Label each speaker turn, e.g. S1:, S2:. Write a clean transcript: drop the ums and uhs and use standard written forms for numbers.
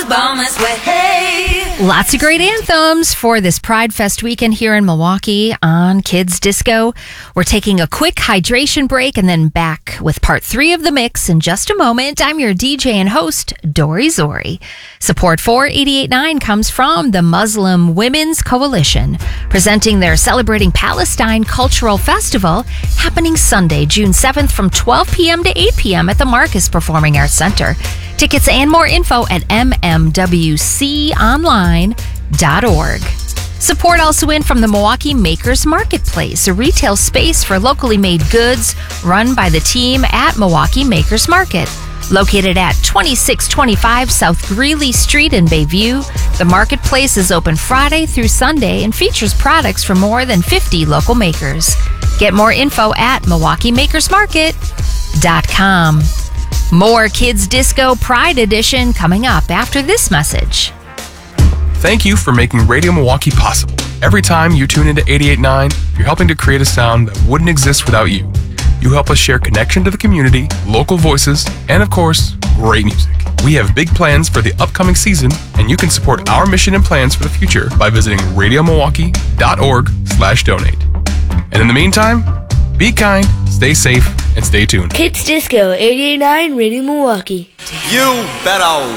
S1: bombers with hey.
S2: Lots of great anthems for this Pride Fest weekend here in Milwaukee on Kids Disco. We're taking a quick hydration break and then back with part 3 of the mix in just a moment. I'm your DJ and host, Dori Zori. Support for 88.9 comes from the Muslim Women's Coalition, presenting their Celebrating Palestine Cultural Festival happening Sunday, June 7th from 12 p.m. to 8 p.m. at the Marcus Performing Arts Center. Tickets and more info at mmwconline.org. Support also in from the Milwaukee Makers Marketplace, a retail space for locally made goods run by the team at Milwaukee Makers Market. Located at 2625 South Greeley Street in Bayview, the marketplace is open Friday through Sunday and features products from more than 50 local makers. Get more info at MilwaukeeMakersMarket.com. More Kids Disco Pride Edition coming up after this message.
S3: Thank you for making Radio Milwaukee possible. Every time you tune into 88.9, you're helping to create a sound that wouldn't exist without you. You help us share connection to the community, local voices, and of course, great music. We have big plans for the upcoming season, and you can support our mission and plans for the future by visiting radiomilwaukee.org/donate. And in the meantime, be kind, stay safe, and stay tuned.
S4: Kids Disco 88.9 Radio Milwaukee.
S5: You better